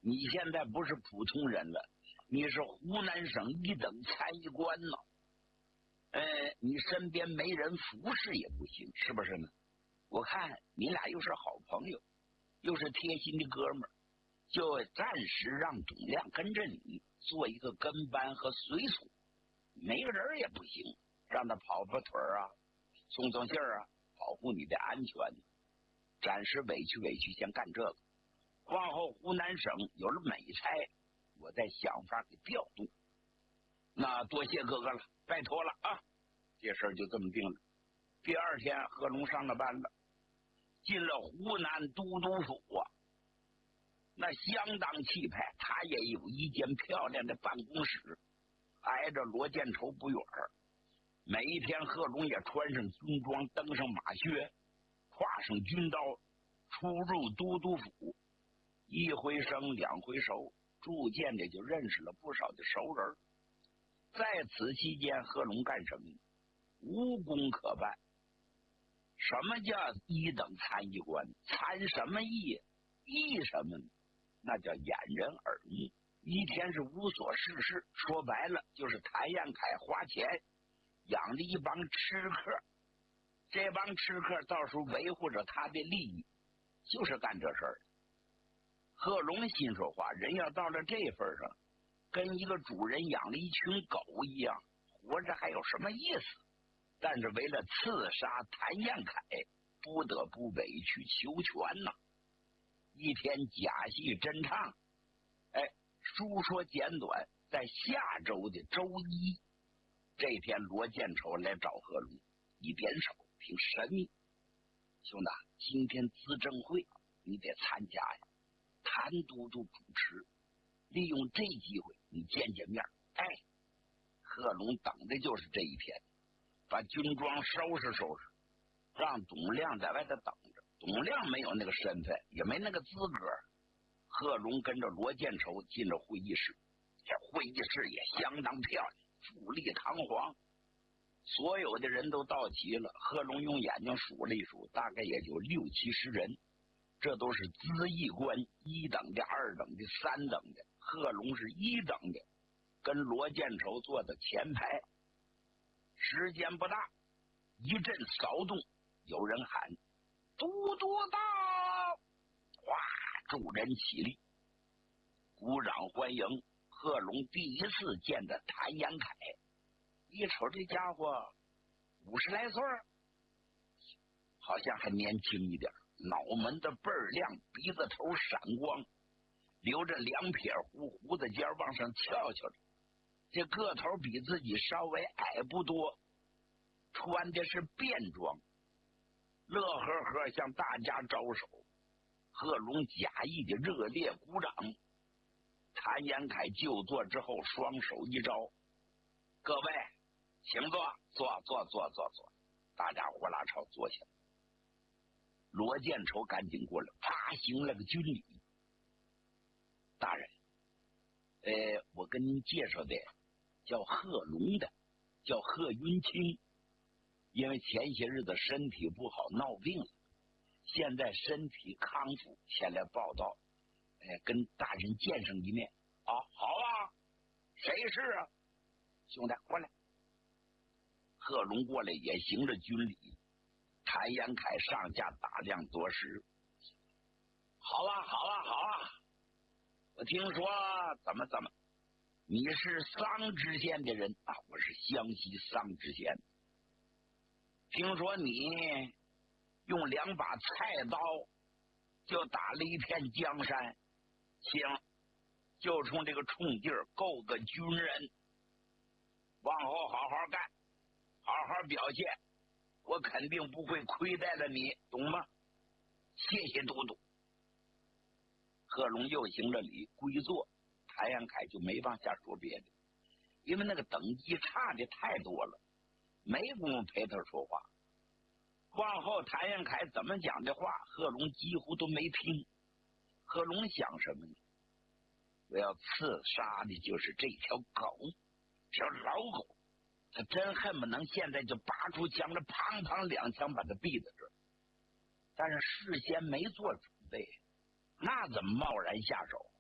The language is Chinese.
你现在不是普通人了，你是湖南省一等参议官呢。你身边没人服侍也不行，是不是呢？我看你俩又是好朋友，又是贴心的哥们儿，就暂时让董亮跟着你做一个跟班和随从，没个人也不行，让他跑跑腿啊，送送信儿啊，保护你的安全。暂时委屈先干这个，往后湖南省有了美差，我再想法给调动。那多谢哥哥了，拜托了啊！这事儿就这么定了。第二天，贺龙上了班了，进了湖南都督府啊，那相当气派。他也有一间漂亮的办公室，挨着罗建筹不远。每一天，贺龙也穿上军装，登上马靴，挎上军刀，出入都督府，一回生两回熟，逐渐的就认识了不少的熟人。在此期间，贺龙干什么呢？无功可办。什么叫一等参议官？参什么议？议什么呢？那叫掩人耳目，一天是无所事事。说白了，就是谭延闿花钱养了一帮吃客，这帮吃客到时候维护着他的利益，就是干这事儿。贺龙心说话，人要到了这份上，跟一个主人养了一群狗一样，活着还有什么意思？但是为了刺杀谭延闿，不得不委曲求全呐。一天假戏真唱，书说简短，在下周的周一，这天罗建筹来找贺龙，一点手，挺神秘。兄弟，今天资政会你得参加呀，谭都督主持，利用这机会你见见面。贺龙等的就是这一天，把军装收拾收拾，让董亮在外头等着。董亮没有那个身份，也没那个资格。贺龙跟着罗建筹进了会议室，这会议室也相当漂亮，富丽堂皇，所有的人都到齐了。贺龙用眼睛数了一数，大概也就60-70人，这都是资议官，一等的、二等的、三等的。贺龙是一等的，跟罗建筹坐在前排。时间不大，一阵骚动，有人喊都督到，哗，众人起立，鼓掌欢迎。贺龙第一次见的谭延闿，一瞅这家伙50来岁，好像还年轻一点，脑门子倍儿亮，鼻子头闪光，留着2撇胡子尖往上翘翘着，这个头比自己稍微矮不多，穿的是便装，乐呵呵向大家招手。贺龙假意的热烈鼓掌。谭延闿就坐之后，双手一招，各位请坐，坐。大家呼啦朝坐下。罗建筹赶紧过来，啪行了个军礼。大人，我跟您介绍的叫贺龙的，叫贺云清，因为前些日子身体不好闹病了，现在身体康复，前来报道，跟大人见上一面。好啊，谁是啊？兄弟过来。贺龙过来也行了军礼。谭延闿上下打量多时。好啊，我听说怎么你是桑植县的人啊？我是湘西桑植县。听说你用2把菜刀就打了一片江山，行，就冲这个冲劲儿够个军人，往后好好干，好好表现，我肯定不会亏待了你，懂吗？谢谢都督。贺龙又行了礼，归坐。谭延闿就没往下说别的，因为那个等级差的太多了，没工夫陪他说话。往后谭延闿怎么讲的话，贺龙几乎都没听。贺龙想什么呢？我要刺杀的就是这条狗，这条老狗，他真恨不能现在就拔出枪来，砰砰2枪把他毙在这儿。但是事先没做准备，那怎么贸然下手？